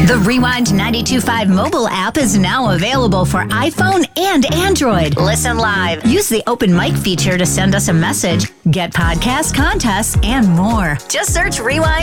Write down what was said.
The Rewind 92.5 mobile app is now available for iPhone and Android. Listen live. Use the open mic feature to send us a message, get podcast contests, and more. Just search Rewind